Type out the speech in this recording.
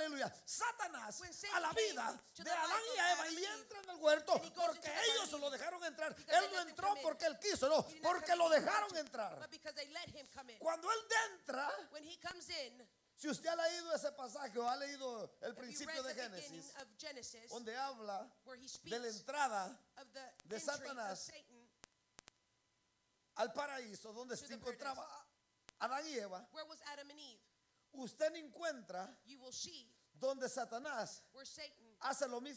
aleluya, Satanás When a Satan la vida came to de the Adán life y of Eva Adam y and Eve, entra en el huerto and he goes porque into the ellos garden lo dejaron entrar. because Él they no let him entró come in. porque él quiso, no, He did not porque come lo in dejaron to, entrar. but because they let him come in. Cuando él entra, When he comes in, si usted ha leído ese pasaje o ha leído el if you principio read de the beginning Génesis, of Genesis, donde habla where he de la speaks entrada of the de entry of Satanás Satan, al paraíso donde to se the encontraba Adán y Eva, where was Adam and Eve? usted encuentra You will see donde Satanás where Satan hace lo mismo